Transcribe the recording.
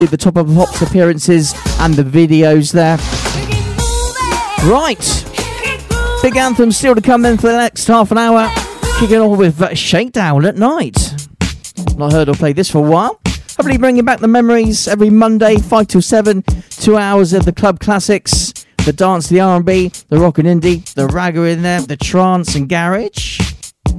the Top of the Pops appearances and the videos there. Right. Big anthem still to come in for the next half an hour. Kicking off with Shakedown at Night. Not heard or played this for a while. Hopefully bringing back the memories every Monday, 5 till 7. 2 hours of the club classics. The dance, the R&B, the rock and indie, the ragga in there, the trance and garage.